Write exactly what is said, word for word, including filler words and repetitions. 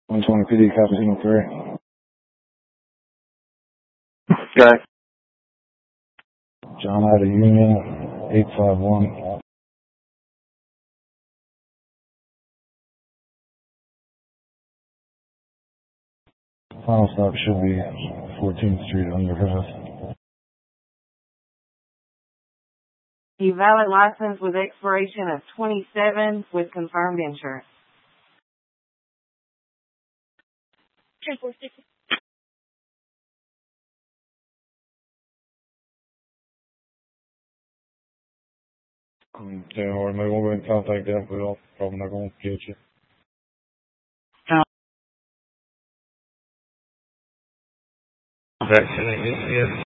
one twenty P D, copy signal three. Okay. John out of Union, eight five one. Final stop should be fourteenth Street under Griffith. A valid license with expiration of twenty-seven with confirmed insurance. ten four six. Um, yeah, or maybe we'll go ahead and contact them, but I'll probably not going to get you. Vaccinate, yes.